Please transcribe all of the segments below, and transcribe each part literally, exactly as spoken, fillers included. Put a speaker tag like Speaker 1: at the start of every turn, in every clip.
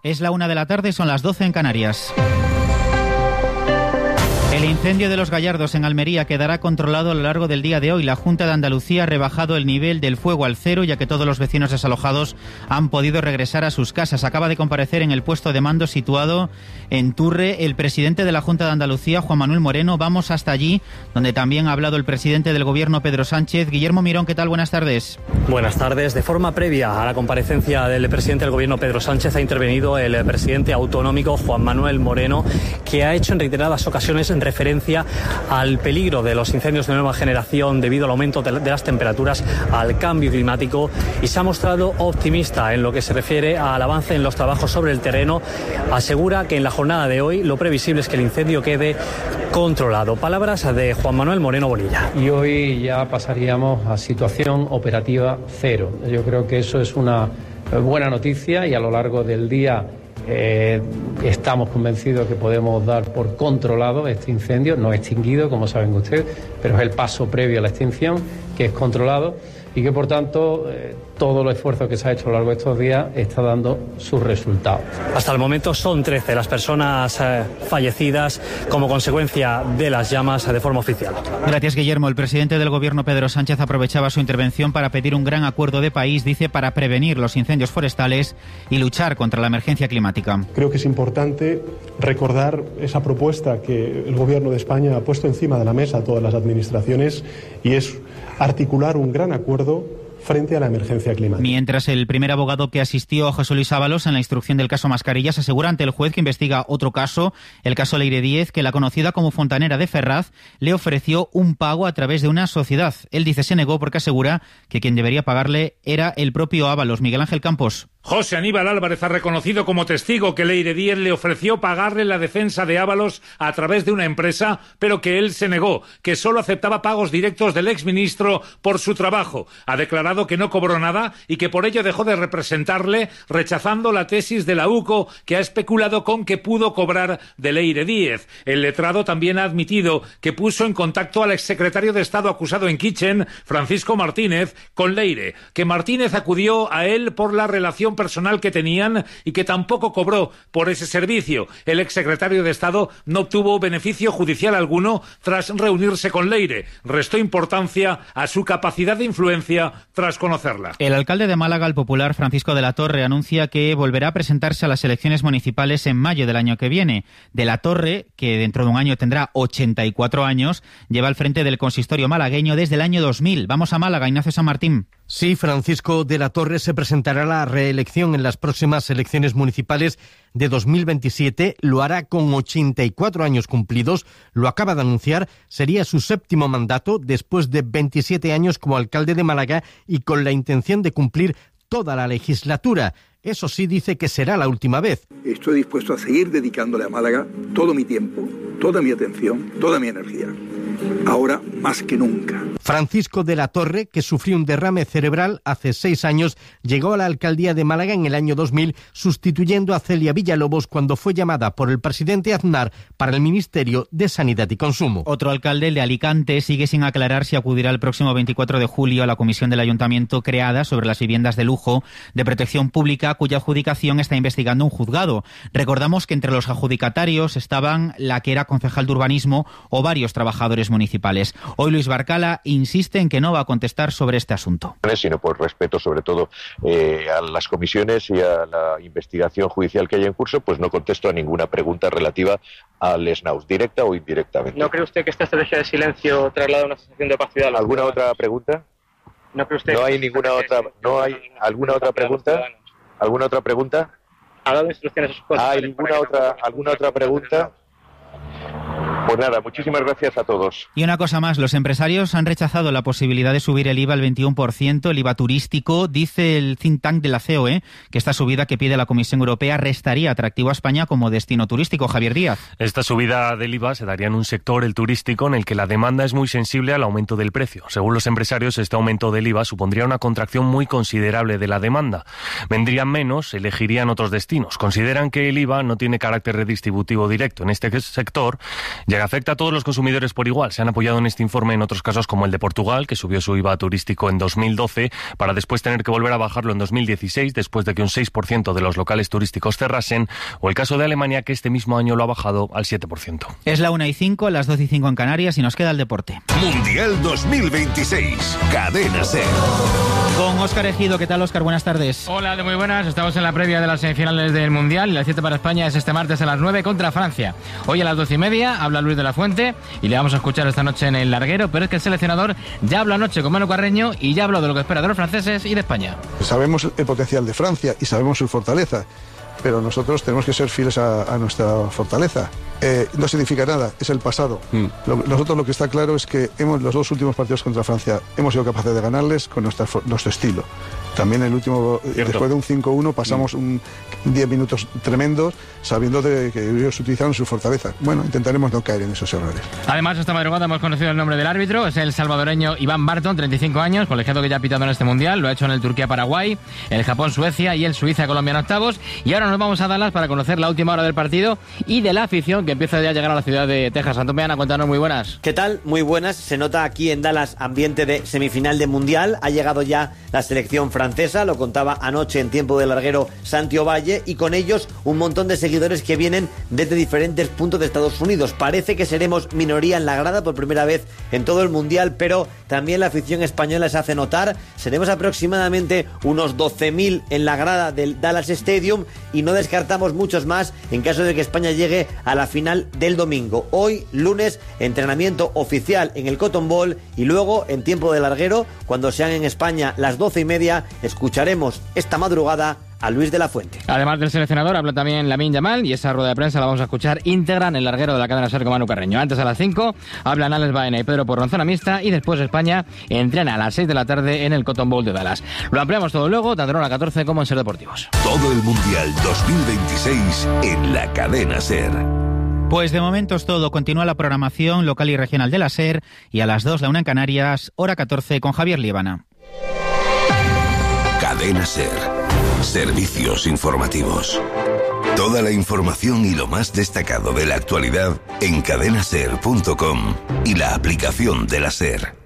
Speaker 1: Es la una de la tarde, son las doce en Canarias. El incendio de Los Gallardos en Almería quedará controlado a lo largo del día de hoy. La Junta de Andalucía ha rebajado el nivel del fuego al cero, ya que todos los vecinos desalojados han podido regresar a sus casas. Acaba de comparecer en el puesto de mando situado en Turre el presidente de la Junta de Andalucía, Juan Manuel Moreno. Vamos hasta allí, donde también ha hablado el presidente del Gobierno, Pedro Sánchez. Guillermo Mirón, ¿qué tal? Buenas tardes.
Speaker 2: Buenas tardes. De forma previa a la comparecencia del presidente del Gobierno, Pedro Sánchez, ha intervenido el presidente autonómico, Juan Manuel Moreno, que ha hecho en reiteradas ocasiones en referencia al peligro de los incendios de nueva generación debido al aumento de las temperaturas, al cambio climático, y se ha mostrado optimista en lo que se refiere al avance en los trabajos sobre el terreno. Asegura que en la jornada de hoy lo previsible es que el incendio quede controlado. Palabras de Juan Manuel Moreno Bonilla.
Speaker 3: Y hoy ya pasaríamos a situación operativa cero. Yo creo que eso es una buena noticia y a lo largo del día Eh, estamos convencidos que podemos dar por controlado este incendio, no extinguido, como saben ustedes, pero es el paso previo a la extinción, que es controlado, y que por tanto eh, todo el esfuerzo que se ha hecho a lo largo de estos días está dando sus resultados.
Speaker 2: Hasta el momento son trece las personas eh, fallecidas como consecuencia de las llamas de forma oficial.
Speaker 1: Gracias, Guillermo. El presidente del Gobierno, Pedro Sánchez, aprovechaba su intervención para pedir un gran acuerdo de país, dice, para prevenir los incendios forestales y luchar contra la emergencia climática.
Speaker 4: Creo que es importante recordar esa propuesta que el Gobierno de España ha puesto encima de la mesa a todas las administraciones, y es articular un gran acuerdo frente a la emergencia climática.
Speaker 1: Mientras el primer abogado que asistió a José Luis Ábalos en la instrucción del caso Mascarillas asegura ante el juez que investiga otro caso, el caso Leire Díez, que la conocida como fontanera de Ferraz le ofreció un pago a través de una sociedad. Él dice se negó porque asegura que quien debería pagarle era el propio Ábalos. Miguel Ángel Campos.
Speaker 5: José Aníbal Álvarez ha reconocido como testigo que Leire Díez le ofreció pagarle la defensa de Ábalos a través de una empresa, pero que él se negó, que solo aceptaba pagos directos del exministro por su trabajo. Ha declarado que no cobró nada y que por ello dejó de representarle, rechazando la tesis de la U C O, que ha especulado con que pudo cobrar de Leire Díez. El letrado también ha admitido que puso en contacto al exsecretario de Estado acusado en Kitchen, Francisco Martínez, con Leire, que Martínez acudió a él por la relación personal que tenían y que tampoco cobró por ese servicio. El exsecretario de Estado no obtuvo beneficio judicial alguno tras reunirse con Leire. Restó importancia a su capacidad de influencia tras conocerla.
Speaker 1: El alcalde de Málaga, el popular Francisco de la Torre, anuncia que volverá a presentarse a las elecciones municipales en mayo del año que viene. De la Torre, que dentro de un año tendrá ochenta y cuatro años, lleva al frente del consistorio malagueño desde el año dos mil. Vamos a Málaga, Ignacio San Martín.
Speaker 6: Sí, Francisco de la Torre se presentará a la reelección en las próximas elecciones municipales de dos mil veintisiete. Lo hará con ochenta y cuatro años cumplidos. Lo acaba de anunciar. Sería su séptimo mandato después de veintisiete años como alcalde de Málaga y con la intención de cumplir toda la legislatura. Eso sí, dice que será la última vez.
Speaker 7: Estoy dispuesto a seguir dedicándole a Málaga todo mi tiempo, toda mi atención, toda mi energía. Ahora más que nunca.
Speaker 6: Francisco de la Torre, que sufrió un derrame cerebral hace seis años, llegó a la alcaldía de Málaga en el año dos mil, sustituyendo a Celia Villalobos cuando fue llamada por el presidente Aznar para el Ministerio de Sanidad y Consumo.
Speaker 1: Otro alcalde, el de Alicante, sigue sin aclarar si acudirá el próximo veinticuatro de julio a la comisión del ayuntamiento creada sobre las viviendas de lujo de protección pública, cuya adjudicación está investigando un juzgado. Recordamos que entre los adjudicatarios estaban la que era concejal de urbanismo o varios trabajadores municipales. Hoy Luis Barcala insiste en que no va a contestar sobre este asunto.
Speaker 8: Sino por respeto sobre todo eh, a las comisiones y a la investigación judicial que haya en curso, pues no contesto a ninguna pregunta relativa al SNAUS, directa o indirectamente.
Speaker 9: ¿No cree usted que esta estrategia de silencio traslada una sensación de opacidad?
Speaker 8: ¿Alguna otra pregunta?
Speaker 9: ¿No cree usted
Speaker 8: no
Speaker 9: que
Speaker 8: hay ninguna otra, no hay alguna otra pregunta? ¿Alguna otra pregunta?
Speaker 9: ¿Ha dado instrucciones a sus cosas?
Speaker 8: ¿Hay ninguna otra, alguna otra pregunta? Pues nada, muchísimas gracias a todos.
Speaker 1: Y una cosa más, los empresarios han rechazado la posibilidad de subir el I V A al veintiuno por ciento, el I V A turístico. Dice el think tank de la C O E que esta subida que pide la Comisión Europea restaría atractivo a España como destino turístico. Javier Díaz.
Speaker 10: Esta subida del I V A se daría en un sector, el turístico, en el que la demanda es muy sensible al aumento del precio. Según los empresarios, este aumento del I V A supondría una contracción muy considerable de la demanda. Vendrían menos, elegirían otros destinos. Consideran que el I V A no tiene carácter redistributivo directo en este sector, llegando afecta a todos los consumidores por igual. Se han apoyado en este informe en otros casos como el de Portugal, que subió su I V A turístico en dos mil doce para después tener que volver a bajarlo en dos mil dieciséis después de que un seis por ciento de los locales turísticos cerrasen, o el caso de Alemania, que este mismo año lo ha bajado al siete por ciento.
Speaker 1: Es la una y cinco, las doce y cinco en Canarias y nos queda el deporte.
Speaker 11: Mundial dos mil veintiséis, Cadena SER.
Speaker 1: Con Óscar Ejido. ¿Qué tal, Óscar? Buenas tardes.
Speaker 12: Hola, de muy buenas. Estamos en la previa de las semifinales del Mundial y la cita para España es este martes a las nueve contra Francia. Hoy a las doce y media habla Luis de la Fuente y le vamos a escuchar esta noche en el larguero, pero es que el seleccionador ya habló anoche con Manu Carreño y ya habló de lo que espera de los franceses y de España.
Speaker 13: Sabemos el potencial de Francia y sabemos su fortaleza, pero nosotros tenemos que ser fieles a, a nuestra fortaleza. Eh, no significa nada, es el pasado. Mm. Lo, nosotros lo que está claro es que hemos, los dos últimos partidos contra Francia hemos sido capaces de ganarles con nuestra, nuestro estilo. También el último, Cierto. después de un cinco uno pasamos mm. un diez minutos tremendos sabiendo de que ellos utilizaron su fortaleza. Bueno, intentaremos no caer en esos errores.
Speaker 12: Además, esta madrugada hemos conocido el nombre del árbitro, es el salvadoreño Iván Barton, treinta y cinco años, colegiado que ya ha pitado en este Mundial, lo ha hecho en el Turquía-Paraguay, el Japón-Suecia y el Suiza-Colombia en octavos, y ahora nos vamos a Dallas para conocer la última hora del partido y de la afición que empieza ya a llegar a la ciudad de Texas. Antomeana, cuéntanos, muy buenas.
Speaker 14: ¿Qué tal? Muy buenas. Se nota aquí en Dallas ambiente de semifinal de Mundial. Ha llegado ya la selección francesa, lo contaba anoche en tiempo de larguero Santi Ovalle, y con ellos un montón de seguidores que vienen desde diferentes puntos de Estados Unidos. Parece que seremos minoría en la grada por primera vez en todo el Mundial, pero también la afición española se hace notar. Seremos aproximadamente unos doce mil en la grada del Dallas Stadium y no descartamos muchos más en caso de que España llegue a la final del domingo. Hoy, lunes, entrenamiento oficial en el Cotton Bowl y luego, en tiempo de larguero, cuando sean en España las doce y media, escucharemos esta madrugada a Luis de la Fuente.
Speaker 12: Además del seleccionador, habla también Lamine Yamal y esa rueda de prensa la vamos a escuchar íntegra en el larguero de la cadena SER con Manu Carreño. Antes a las cinco hablan Alex Baena y Pedro Porro en zona mixta y después España entrena a las seis de la tarde en el Cotton Bowl de Dallas. Lo ampliamos todo luego, tanto en hora catorce como en SER Deportivos.
Speaker 11: Todo el Mundial dos mil veintiséis en la cadena SER.
Speaker 1: Pues de momento es todo. Continúa la programación local y regional de la SER y a las dos, la una en Canarias, hora catorce con Javier Líbana.
Speaker 11: Cadena SER. Servicios informativos. Toda la información y lo más destacado de la actualidad en cadena ser punto com y la aplicación de la SER.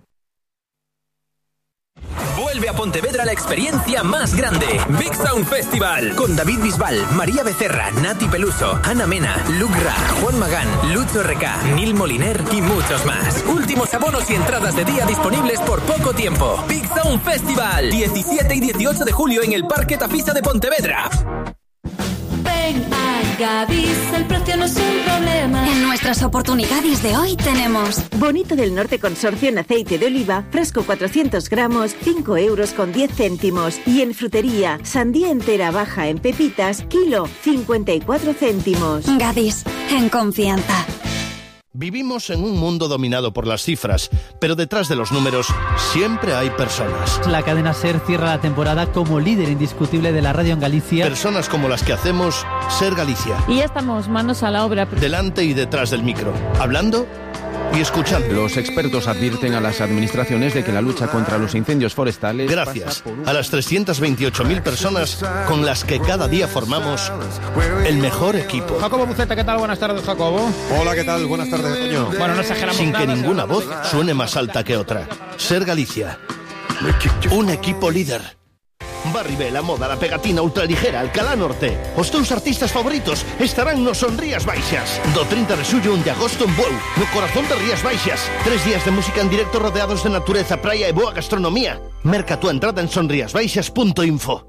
Speaker 15: Vuelve a Pontevedra la experiencia más grande, Big Sound Festival, con David Bisbal, María Becerra, Nati Peluso, Ana Mena, Luke Ra, Juan Magán, Lucho R K, Nil Moliner y muchos más. Últimos abonos y entradas de día disponibles por poco tiempo. Big Sound Festival, diecisiete y dieciocho de julio en el Parque Tafisa de Pontevedra.
Speaker 16: Ven a Gadis, el precio no es un problema.
Speaker 17: En nuestras oportunidades de hoy tenemos
Speaker 18: Bonito del Norte Consorcio en aceite de oliva, fresco cuatrocientos gramos, cinco euros con diez céntimos. Y en frutería, sandía entera baja en pepitas, kilo, cincuenta y cuatro céntimos.
Speaker 17: Gadis, en confianza.
Speaker 6: Vivimos en un mundo dominado por las cifras, pero detrás de los números siempre hay personas.
Speaker 19: La cadena SER cierra la temporada como líder indiscutible de la radio en Galicia.
Speaker 6: Personas como las que hacemos SER Galicia.
Speaker 20: Y ya estamos manos a la obra.
Speaker 6: Delante y detrás del micro, hablando y escuchando.
Speaker 21: Los expertos advierten a las administraciones de que la lucha contra los incendios forestales...
Speaker 6: Gracias a las trescientas veintiocho mil personas con las que cada día formamos el mejor equipo.
Speaker 12: Jacobo Buceta, ¿qué tal? Buenas tardes, Jacobo.
Speaker 22: Hola, ¿qué tal? Buenas tardes, Antonio.
Speaker 12: Bueno, no exageramos
Speaker 6: Sin
Speaker 12: nada,
Speaker 6: que ninguna
Speaker 12: ¿no?
Speaker 6: voz suene más alta que otra. SER Galicia. Un equipo líder. Barribé, la moda, la pegatina ultraligera, Alcalá Norte. Os teus artistas favoritos estarán nos Son Rías Baixas. Do treinta de xullo de agosto en Bueu, no corazón de Rías Baixas. Tres días de música en directo rodeados de natureza, praia e boa gastronomía. Merca tu entrada en sonriasbaixas punto info.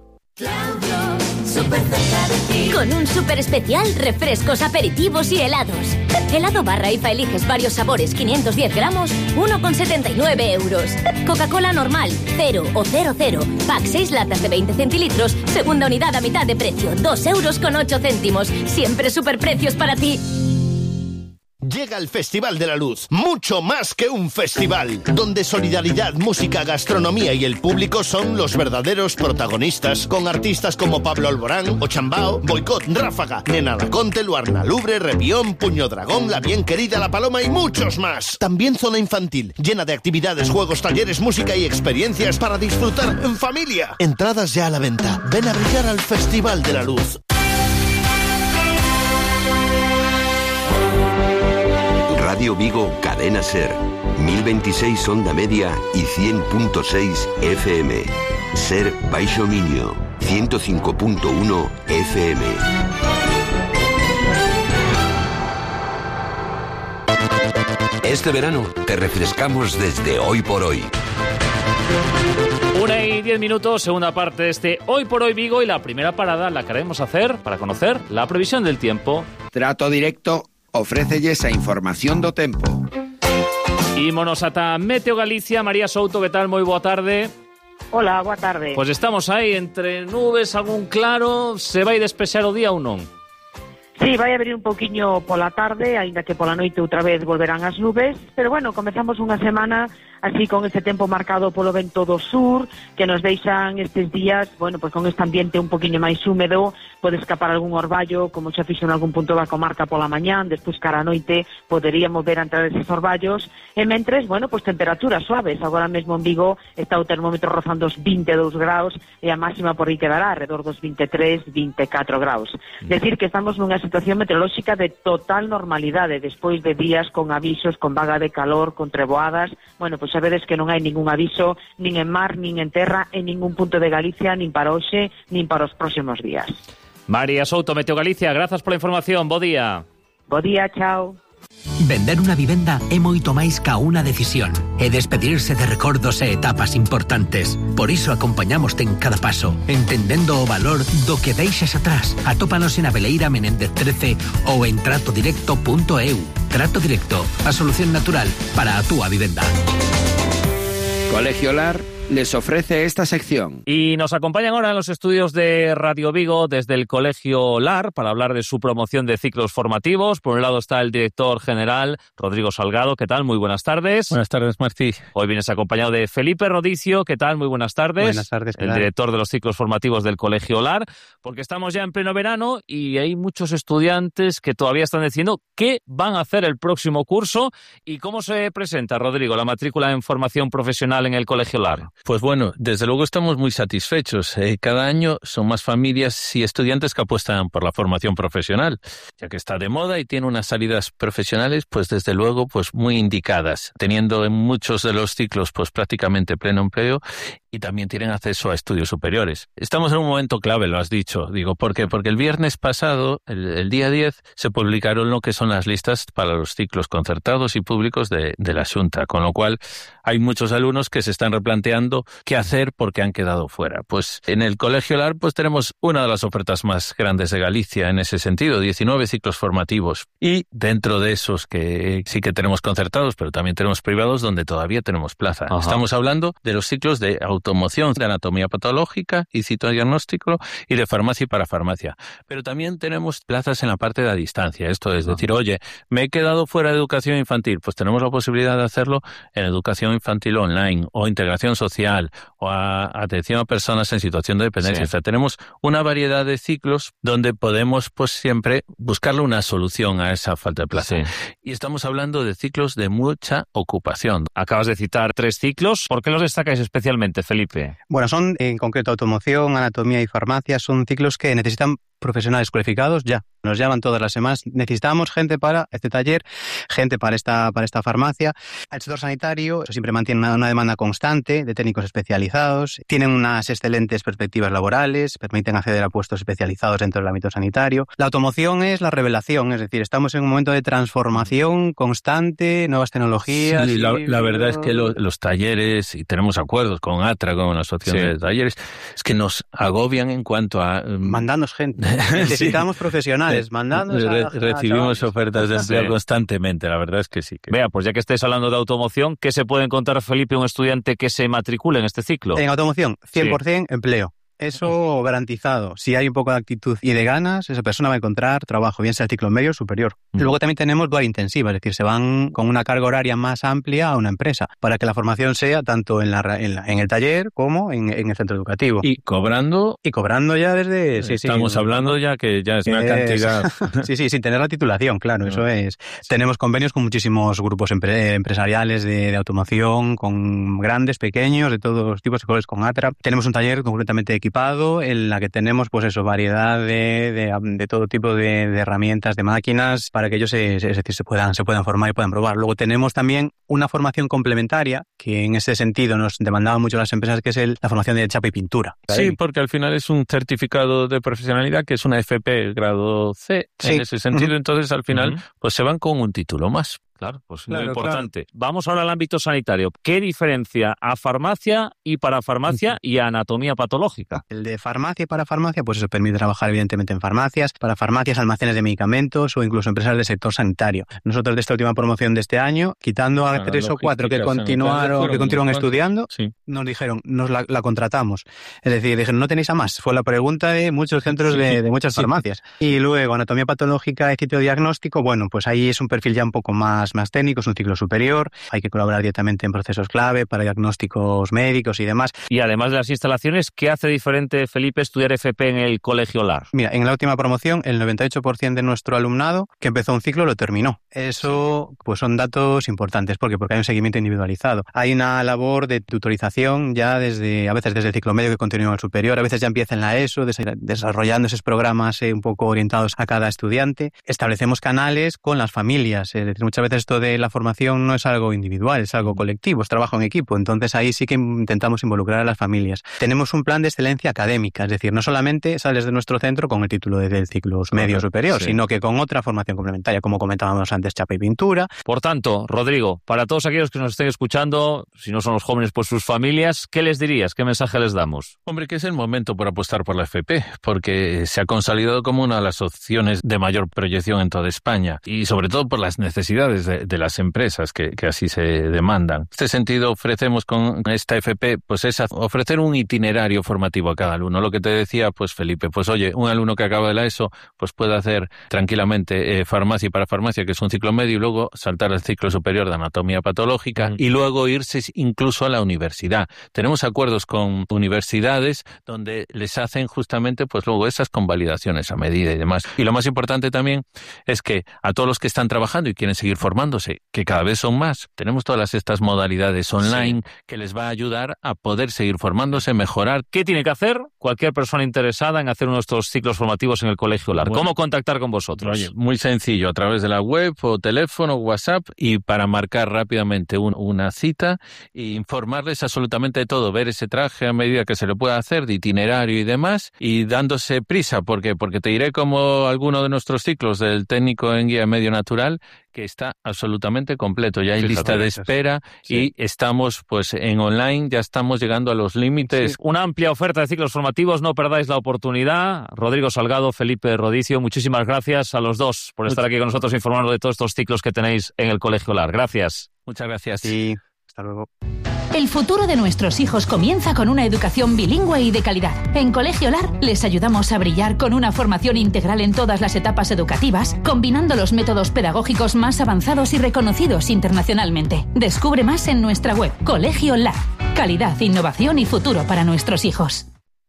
Speaker 16: Con un súper especial, refrescos, aperitivos y helados. Helado barra I F A eliges varios sabores, quinientos diez gramos, uno con setenta y nueve euros. Coca-Cola normal, cero o cero cero. Pack seis latas de veinte centilitros, segunda unidad a mitad de precio, dos euros con ocho céntimos. Siempre superprecios para ti.
Speaker 6: Llega el Festival de la Luz, mucho más que un festival, donde solidaridad, música, gastronomía y el público son los verdaderos protagonistas, con artistas como Pablo Alborán, Ochambao, Boicot, Ráfaga, Nena Laconte, Luarna Lubre, Repión, Puño Dragón, La Bien Querida, La Paloma y muchos más. También zona infantil, llena de actividades, juegos, talleres, música y experiencias para disfrutar en familia. Entradas ya a la venta. Ven a brillar al Festival de la Luz.
Speaker 11: Radio Vigo Cadena Ser, mil veintiséis onda media y cien punto seis F M. Ser Baixo Miño, ciento cinco punto uno F M. Este verano te refrescamos desde Hoy por Hoy.
Speaker 2: Una y diez minutos, segunda parte de este Hoy por Hoy Vigo, y la primera parada la queremos hacer para conocer la previsión del tiempo.
Speaker 3: Trato Directo ofrécelles a información do tempo.
Speaker 2: Ímonos ata Meteo Galicia. María Souto, que tal? Moi boa tarde.
Speaker 23: Hola, boa tarde.
Speaker 2: Pois estamos aí entre nubes, algún claro. Se vai despexar o día ou non?
Speaker 23: Sí, vai abrir un pouquiño pola tarde, aínda que pola noite outra vez volverán as nubes, pero bueno, comezamos unha semana así con este tempo marcado polo vento do sur, que nos deixan estes días, bueno, pues con este ambiente un poquinho máis húmedo, pode escapar algún orballo, como xa fixo en algún punto da comarca pola mañán, despois cara a noite poderíamos ver a entrar eses orballos, e mentres, bueno, pues temperaturas suaves. Agora mesmo en Vigo está o termómetro rozando os vinte e dous graus, e a máxima por aí quedará alrededor dos vinte e tres, vinte e catro graus. Decir que estamos nunha situación meteorolóxica de total normalidade, despois de días con avisos, con vaga de calor, con treboadas. Bueno, pues sabedes que non hai ningún aviso, nin en mar, nin en terra, en ningún punto de Galicia, nin para hoxe, nin para os próximos días.
Speaker 2: María Souto, Meteo Galicia, grazas pola información, bo día.
Speaker 23: Bo día, chao.
Speaker 24: Vender unha vivenda é moito máis ca unha decisión, é despedirse de recordos e etapas importantes. Por iso acompañamoste en cada paso, entendendo o valor do que deixas atrás. Atópanos en Abeleira Menéndez trece ou en trato directo punto e u. Trato Directo, a solución natural para a túa vivenda.
Speaker 3: Colegio Lar les ofrece esta sección.
Speaker 2: Y nos acompañan ahora en los estudios de Radio Vigo desde el Colegio Lar para hablar de su promoción de ciclos formativos. Por un lado está el director general, Rodrigo Salgado. ¿Qué tal? Muy buenas tardes.
Speaker 25: Buenas tardes, Martí.
Speaker 2: Hoy vienes acompañado de Felipe Rodicio. ¿Qué tal? Muy buenas tardes.
Speaker 25: Buenas tardes.
Speaker 2: El director de los ciclos formativos del Colegio Lar, porque estamos ya en pleno verano y hay muchos estudiantes que todavía están diciendo qué van a hacer el próximo curso y cómo se presenta, Rodrigo, la matrícula en formación profesional en el Colegio Lar.
Speaker 25: Pues bueno, desde luego estamos muy satisfechos. Eh, cada año son más familias y estudiantes que apuestan por la formación profesional, ya que está de moda y tiene unas salidas profesionales, pues desde luego, pues muy indicadas, teniendo en muchos de los ciclos, pues prácticamente pleno empleo, y también tienen acceso a estudios superiores. Estamos en un momento clave, lo has dicho. Digo, ¿por qué? Porque el viernes pasado, el, el día diez, se publicaron lo que son las listas para los ciclos concertados y públicos de, de la Xunta, con lo cual hay muchos alumnos que se están replanteando qué hacer porque han quedado fuera. Pues en el Colegio Lar pues tenemos una de las ofertas más grandes de Galicia en ese sentido, diecinueve ciclos formativos. Y dentro de esos que sí que tenemos concertados, pero también tenemos privados donde todavía tenemos plaza. Ajá. Estamos hablando de los ciclos de automoción, de anatomía patológica y citodiagnóstico y de farmacia y parafarmacia. Pero también tenemos plazas en la parte de la distancia. Esto es decir, oye, me he quedado fuera de educación infantil, pues tenemos la posibilidad de hacerlo en educación infantil online o integración social o a atención a personas en situación de dependencia. Sí. O sea, tenemos una variedad de ciclos donde podemos pues siempre buscarle una solución a esa falta de plaza. Sí. Y estamos hablando de ciclos de mucha ocupación.
Speaker 2: Acabas de citar tres ciclos. ¿Por qué los destacáis especialmente, Felipe?
Speaker 26: Bueno, son en concreto automoción, anatomía y farmacia. Son ciclos que necesitan profesionales cualificados ya. Nos llaman todas las semanas. Necesitamos gente para este taller, gente para esta para esta farmacia. El sector sanitario siempre mantiene una, una demanda constante de técnicos especializados. Tienen unas excelentes perspectivas laborales, permiten acceder a puestos especializados dentro del ámbito sanitario. La automoción es la revelación, es decir, estamos en un momento de transformación constante, nuevas tecnologías.
Speaker 25: Sí,
Speaker 26: y...
Speaker 25: la, la verdad es que lo, los talleres, y tenemos acuerdos con ATRA, con la asociación sí. de talleres, es que nos agobian en cuanto a...
Speaker 26: Um... Mandándonos gente. Necesitamos sí. profesionales, mandándonos
Speaker 25: Re-
Speaker 26: a...
Speaker 25: Recibimos
Speaker 26: a
Speaker 25: ofertas de empleo sí. constantemente, la verdad es que sí. Que...
Speaker 2: Vea, pues ya que estáis hablando de automoción, ¿qué se puede encontrar, Felipe, un estudiante que se matricule en este ciclo?
Speaker 26: En automoción, cien por ciento sí. empleo. Eso garantizado. Si hay un poco de actitud y de ganas, esa persona va a encontrar trabajo, bien sea el ciclo medio o superior. Mm. Luego también tenemos dual intensiva, es decir, se van con una carga horaria más amplia a una empresa, para que la formación sea tanto en, la, en, la, en el taller como en, en el centro educativo.
Speaker 25: Y cobrando...
Speaker 26: Y cobrando ya desde...
Speaker 25: Sí, Estamos sí, hablando ya que ya es una cantidad...
Speaker 26: sí, sí, sin tener la titulación, claro, no. eso es. Tenemos convenios con muchísimos grupos empre- empresariales de, de automoción, con grandes, pequeños, de todos los tipos de colores, con ATRA. Tenemos un taller completamente equipado equipado, en la que tenemos pues eso, variedad de, de, de todo tipo de, de herramientas, de máquinas, para que ellos se, se, es decir, se puedan, se puedan formar y puedan probar. Luego tenemos también una formación complementaria, que en ese sentido nos demandaban mucho las empresas, que es el, la formación de chapa y pintura.
Speaker 25: Sí, porque al final es un certificado de profesionalidad que es una F P grado C, sí. En ese sentido, uh-huh. Entonces al final uh-huh. pues se van con un título más. Claro, pues claro, lo importante. Claro. Vamos ahora al ámbito sanitario. ¿Qué diferencia a farmacia y parafarmacia y a anatomía patológica?
Speaker 26: El de farmacia y parafarmacia, pues eso permite trabajar evidentemente en farmacias, para farmacias, almacenes de medicamentos o incluso empresas del sector sanitario. Nosotros de esta última promoción de este año, quitando a claro, tres o cuatro que continuaron, que continúan estudiando, sí. nos dijeron, nos la, la contratamos. Es decir, dijeron, ¿no tenéis a más? Fue la pregunta de muchos centros sí, de, de muchas sí. farmacias. Y luego, anatomía patológica y citodiagnóstico, bueno, pues ahí es un perfil ya un poco más más técnico, es un ciclo superior, hay que colaborar directamente en procesos clave para diagnósticos médicos y demás.
Speaker 2: Y además de las instalaciones, ¿qué hace diferente, Felipe, estudiar F P en el Colegio LAR?
Speaker 26: Mira, en la última promoción, el noventa y ocho por ciento de nuestro alumnado que empezó un ciclo lo terminó. Eso, pues son datos importantes. ¿Por qué? Porque hay un seguimiento individualizado. Hay una labor de tutorización ya desde, a veces desde el ciclo medio que continúa al superior, a veces ya empieza en la ESO, desarrollando esos programas eh, un poco orientados a cada estudiante. Establecemos canales con las familias, es decir, muchas veces esto de la formación no es algo individual, es algo colectivo, es trabajo en equipo. Entonces ahí sí que intentamos involucrar a las familias. Tenemos un plan de excelencia académica, es decir, no solamente sales de nuestro centro con el título de ciclos medio superior, sí. sino que con otra formación complementaria, como comentábamos antes, chapa y pintura.
Speaker 2: Por tanto, Rodrigo, para todos aquellos que nos estén escuchando, si no son los jóvenes, pues sus familias, ¿qué les dirías? ¿Qué mensaje les damos?
Speaker 25: Hombre, que es el momento por apostar por la F P, porque se ha consolidado como una de las opciones de mayor proyección en toda España y sobre todo por las necesidades de, de las empresas que, que así se demandan. En este sentido, ofrecemos con esta F P, pues es ofrecer un itinerario formativo a cada alumno. Lo que te decía, pues Felipe, pues oye, un alumno que acaba de la ESO, pues puede hacer tranquilamente eh, farmacia y parafarmacia, que es un ciclo medio, y luego saltar al ciclo superior de anatomía patológica mm. y luego irse incluso a la universidad. Tenemos acuerdos con universidades donde les hacen justamente, pues luego esas convalidaciones a medida y demás. Y lo más importante también es que a todos los que están trabajando y quieren seguir formándose, que cada vez son más, tenemos todas estas modalidades online sí. que les va a ayudar a poder seguir formándose, mejorar.
Speaker 2: ¿Qué tiene que hacer cualquier persona interesada en hacer uno de estos ciclos formativos en el Colegio LAR? Bueno, ¿cómo contactar con vosotros?
Speaker 25: Oye, muy sencillo, a través de la web o teléfono, WhatsApp, y para marcar rápidamente un, una cita e informarles absolutamente de todo, ver ese traje a medida que se le pueda hacer, de itinerario y demás, y dándose prisa. ¿Por qué? Porque te diré como alguno de nuestros ciclos del técnico en guía medio natural, que está absolutamente completo, ya hay sí, lista de espera sí. y estamos pues en online, ya estamos llegando a los límites.
Speaker 2: Sí. Una amplia oferta de ciclos formativos, no perdáis la oportunidad. Rodrigo Salgado, Felipe Rodicio, muchísimas gracias a los dos por estar aquí con nosotros informando de todos estos ciclos que tenéis en el Colegio LAR. Gracias.
Speaker 25: Muchas gracias.
Speaker 26: Sí, hasta luego.
Speaker 4: El futuro de nuestros hijos comienza con una educación bilingüe y de calidad. En Colegio LAR les ayudamos a brillar con una formación integral en todas las etapas educativas, combinando los métodos pedagógicos más avanzados y reconocidos internacionalmente. Descubre más en nuestra web, Colegio LAR. Calidad, innovación y futuro para nuestros hijos.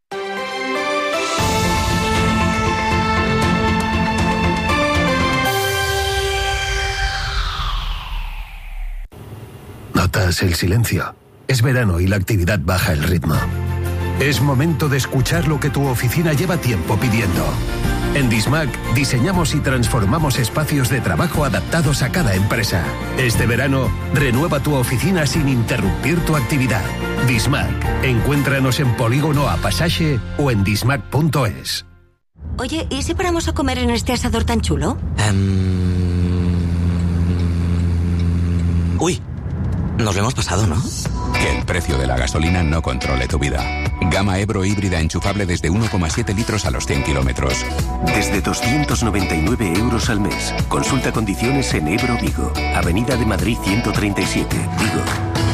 Speaker 5: ¿Notas el silencio? Es verano y la actividad baja el ritmo. Es momento de escuchar lo que tu oficina lleva tiempo pidiendo. En Dismac diseñamos y transformamos espacios de trabajo adaptados a cada empresa. Este verano, renueva tu oficina sin interrumpir tu actividad. Dismac. Encuéntranos en Polígono A Pasaje o en dismac punto es.
Speaker 7: Oye, ¿y si paramos a comer en este asador tan chulo?
Speaker 8: Um... Uy, nos lo hemos pasado, ¿no?
Speaker 9: Que el precio de la gasolina no controle tu vida. Gama Ebro híbrida enchufable desde uno coma siete litros a los cien kilómetros.
Speaker 10: Desde doscientos noventa y nueve euros al mes. Consulta condiciones en Ebro Vigo. Avenida de Madrid ciento treinta y siete, Vigo.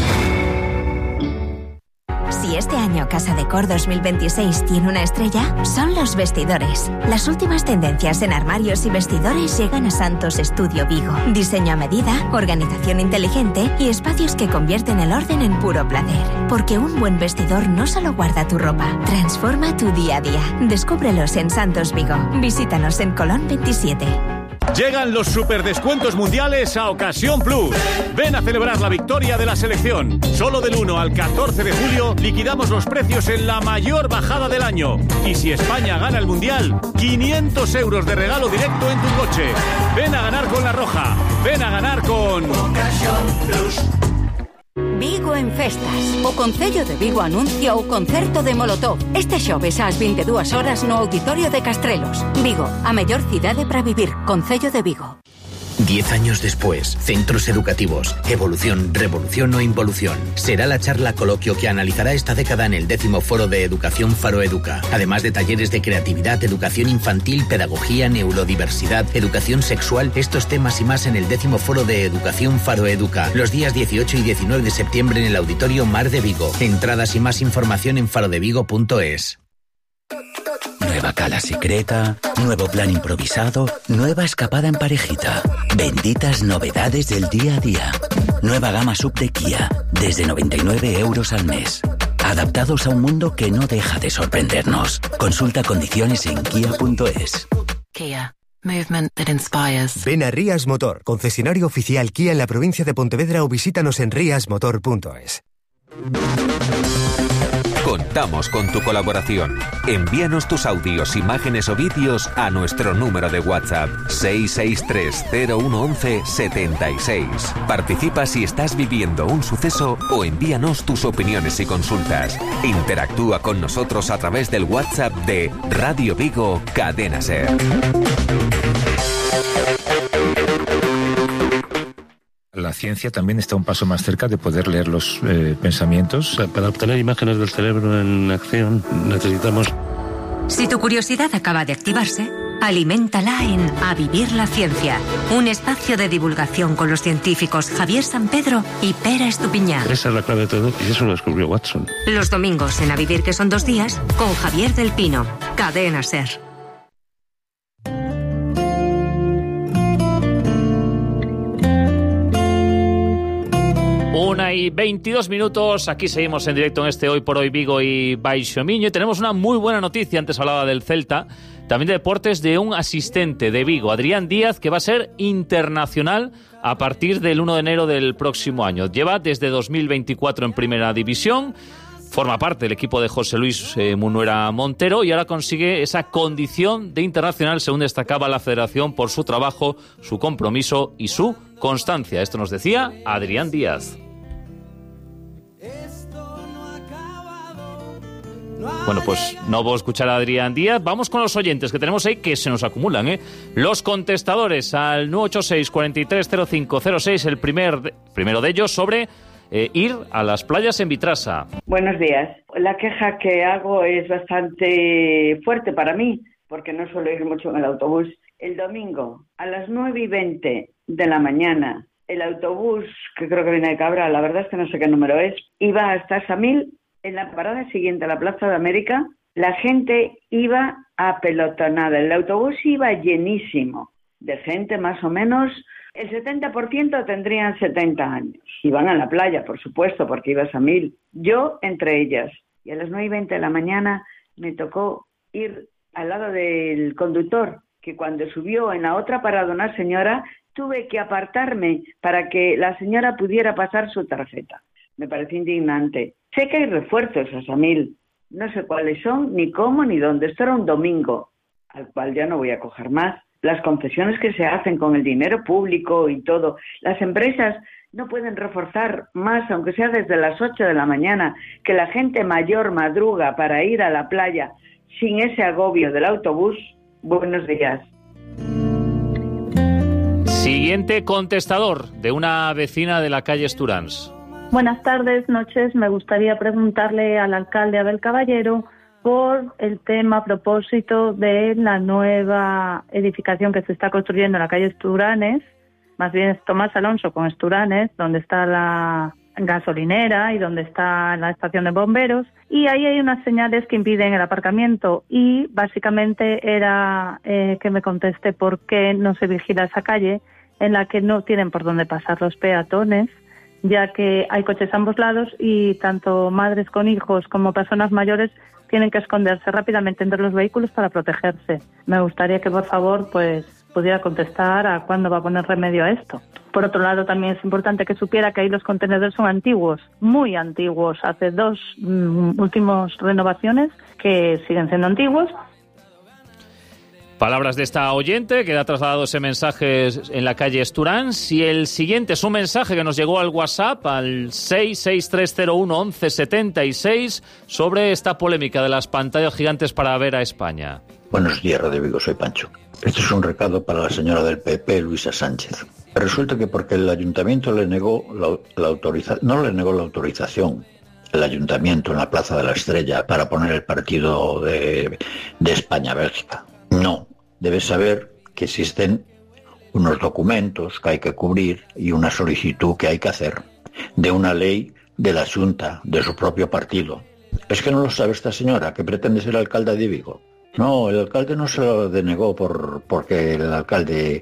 Speaker 7: Si este año Casa Decor dos mil veintiséis tiene una estrella, son los vestidores. Las últimas tendencias en armarios y vestidores llegan a Santos Estudio Vigo. Diseño a medida, organización inteligente y espacios que convierten el orden en puro placer. Porque un buen vestidor no solo guarda tu ropa, transforma tu día a día. Descúbrelos en Santos Vigo. Visítanos en Colón veintisiete.
Speaker 1: Llegan los superdescuentos mundiales a Ocasión Plus. Ven a celebrar la victoria de la selección. Solo del uno al catorce de julio liquidamos los precios en la mayor bajada del año. Y si España gana el mundial, quinientos euros de regalo directo en tu coche. Ven a ganar con La Roja. Ven a ganar con Ocasión Plus.
Speaker 13: Vigo en festas. O Concello de Vigo anuncia o concerto de Molotov. Este xoves ás vinte e dúas horas no Auditorio de Castrelos. Vigo, a mellor cidade para vivir. Concello de Vigo.
Speaker 24: Diez años después, centros educativos, evolución, revolución o involución. Será la charla coloquio que analizará esta década en el décimo foro de Educación Faro Educa. Además de talleres de creatividad, educación infantil, pedagogía, neurodiversidad, educación sexual, estos temas y más en el décimo foro de Educación Faro Educa. Los días dieciocho y diecinueve de septiembre en el Auditorio Mar de Vigo. Entradas y más información en farodevigo punto es.
Speaker 14: Nueva cala secreta, nuevo plan improvisado, nueva escapada en parejita. Benditas novedades del día a día. Nueva gama sub de Kia, desde noventa y nueve euros al mes. Adaptados a un mundo que no deja de sorprendernos. Consulta condiciones en kia punto es.
Speaker 15: Kia. Movement that inspires.
Speaker 17: Ven a Rías Motor, concesionario oficial Kia en la provincia de Pontevedra, o visítanos en rías motor punto es.
Speaker 18: Contamos con tu colaboración. Envíanos tus audios, imágenes o vídeos a nuestro número de WhatsApp seis seis tres cero uno uno siete seis. Participa si estás viviendo un suceso o envíanos tus opiniones y consultas. Interactúa con nosotros a través del WhatsApp de Radio Vigo Cadena Ser.
Speaker 27: La ciencia también está un paso más cerca de poder leer los eh, pensamientos.
Speaker 28: Para obtener imágenes del cerebro en acción necesitamos...
Speaker 13: Si tu curiosidad acaba de activarse, aliméntala en A Vivir la Ciencia, un espacio de divulgación con los científicos Javier San Pedro y Pera Estupiñán.
Speaker 28: Esa es la clave de todo y eso lo descubrió Watson.
Speaker 13: Los domingos en A Vivir, que son dos días, con Javier del Pino, Cadena Ser.
Speaker 2: Una y veintidós minutos, aquí seguimos en directo en este Hoy por Hoy Vigo y Baixo Miño, y tenemos una muy buena noticia. Antes hablaba del Celta, también de deportes, de un asistente de Vigo, Adrián Díaz, que va a ser internacional a partir del uno de enero del próximo año. Lleva desde dos mil veinticuatro en Primera División, forma parte del equipo de José Luis eh, Munuera Montero, y ahora consigue esa condición de internacional, según destacaba la Federación, por su trabajo, su compromiso y su constancia. Esto nos decía Adrián Díaz. Bueno, pues no puedo escuchar a Adrián Díaz. Vamos con los oyentes que tenemos ahí, que se nos acumulan, ¿eh? Los contestadores al nueve ocho seis, cuatro tres cero cinco cero seis, el primer de, primero de ellos sobre eh, ir a las playas en Vitrasa.
Speaker 29: Buenos días. La queja que hago es bastante fuerte para mí, porque no suelo ir mucho en el autobús. El domingo, a las nueve y veinte de la mañana, el autobús, que creo que viene de Cabra, la verdad es que no sé qué número es, iba hasta Samil. En la parada siguiente a la Plaza de América, la gente iba apelotonada. El autobús iba llenísimo de gente, más o menos. El setenta por ciento tendrían setenta años. Iban a la playa, por supuesto, porque ibas a mil. Yo, entre ellas. Y a las nueve y veinte de la mañana me tocó ir al lado del conductor, que cuando subió en la otra parada una señora, tuve que apartarme para que la señora pudiera pasar su tarjeta. Me pareció indignante. Sé que hay refuerzos a Samil, no sé cuáles son, ni cómo, ni dónde. Esto era un domingo, al cual ya no voy a coger más. Las concesiones que se hacen con el dinero público y todo. Las empresas no pueden reforzar más, aunque sea desde las ocho de la mañana, que la gente mayor madruga para ir a la playa sin ese agobio del autobús. Buenos días.
Speaker 2: Siguiente contestador, de una vecina de la calle Esturans.
Speaker 30: Buenas tardes, noches. Me gustaría preguntarle al alcalde Abel Caballero por el tema a propósito de la nueva edificación que se está construyendo en la calle Esturanes, más bien es Tomás Alonso con Esturanes, donde está la gasolinera y donde está la estación de bomberos, y ahí hay unas señales que impiden el aparcamiento, y básicamente era eh, que me conteste por qué no se vigila esa calle en la que no tienen por dónde pasar los peatones, ya que hay coches a ambos lados y tanto madres con hijos como personas mayores tienen que esconderse rápidamente entre los vehículos para protegerse. Me gustaría que, por favor, pues pudiera contestar a cuándo va a poner remedio a esto. Por otro lado, también es importante que supiera que ahí los contenedores son antiguos, muy antiguos. Hace dos mm, últimas renovaciones que siguen siendo antiguos.
Speaker 2: Palabras de esta oyente que ha trasladado ese mensaje en la calle Esturans. Y el siguiente es un mensaje que nos llegó al WhatsApp al seis seis tres cero uno once setenta y seis sobre esta polémica de las pantallas gigantes para ver a España.
Speaker 3: Buenos días, Radio Vigo, soy Pancho. Este es un recado para la señora del P P, Luisa Sánchez. Resulta que porque el ayuntamiento le negó la, la autorización, no le negó la autorización, el ayuntamiento en la Plaza de la Estrella para poner el partido de, de España-Bélgica. No, debes saber que existen unos documentos que hay que cubrir y una solicitud que hay que hacer de una ley de la Xunta, de su propio partido. Es que no lo sabe esta señora, que pretende ser alcalde de Vigo. No, el alcalde no se lo denegó por, porque el alcalde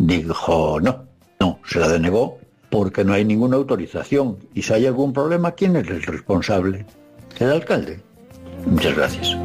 Speaker 3: dijo no. No, se la denegó porque no hay ninguna autorización. Y si hay algún problema, ¿quién es el responsable? ¿El alcalde? Muchas gracias.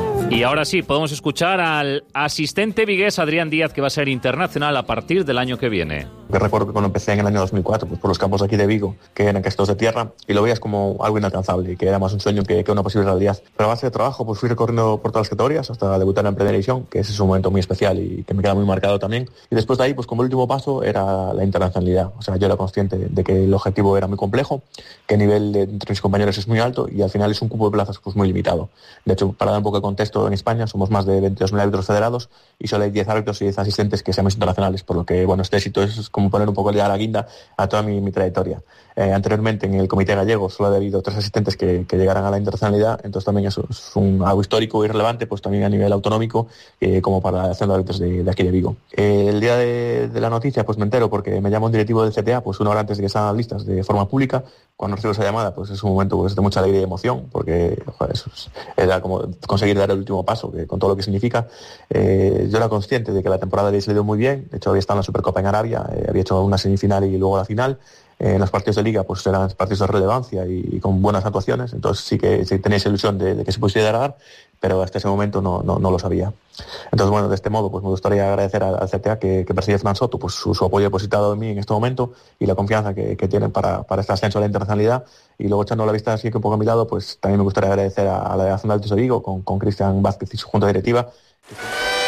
Speaker 2: Y ahora sí, podemos escuchar al asistente vigués Adrián Díaz, que va a ser internacional a partir del año que viene.
Speaker 6: Yo recuerdo que cuando empecé en el año dos mil cuatro, pues por los campos de aquí de Vigo, que eran castos de tierra, y lo veías como algo inalcanzable, y que era más un sueño que, que una posible realidad. Pero a base de trabajo, pues fui recorriendo por todas las categorías hasta debutar en Primera División, que ese es un momento muy especial y que me queda muy marcado también. Y después de ahí, pues como el último paso era la internacionalidad. O sea, yo era consciente de que el objetivo era muy complejo, que el nivel de, entre mis compañeros es muy alto, y al final es un cupo de plazas pues muy limitado. De hecho, para dar un poco de contexto, en España somos más de veintidós mil árbitros federados y solo hay diez árbitros y diez asistentes que seamos internacionales, por lo que, bueno, este éxito es como poner un poco de la guinda a toda mi, mi trayectoria. Eh, anteriormente en el comité gallego solo había habido tres asistentes que, que llegaran a la internacionalidad, entonces también eso es un, algo histórico y relevante, pues también a nivel autonómico, eh, como para la Asociación de Árbitros de, de aquí de Vigo. Eh, el día de, de la noticia pues me entero porque me llama un directivo del C T A pues una hora antes de que salgan listas de forma pública. Cuando recibo esa llamada pues es un momento pues, de mucha alegría y emoción, porque joder, eso es, era como conseguir dar el último paso, que con todo lo que significa. Eh, yo era consciente de que la temporada había salido muy bien, de hecho había estado en la Supercopa en Arabia, eh, había hecho una semifinal y luego la final. Eh, en los partidos de Liga pues eran partidos de relevancia y, y con buenas actuaciones, entonces sí que sí tenía esa ilusión de, de que se pudiera dar, pero hasta ese momento no, no, no lo sabía. Entonces, bueno, de este modo pues me gustaría agradecer al, al C T A que, que preside Fran Soto pues su, su apoyo depositado en mí en este momento y la confianza que, que tienen para, para este ascenso a la internacionalidad. Y luego, echando la vista así que un poco a mi lado, pues también me gustaría agradecer a, a la Delegación de Árbitros de Vigo con, con Cristian Vázquez y su junta directiva,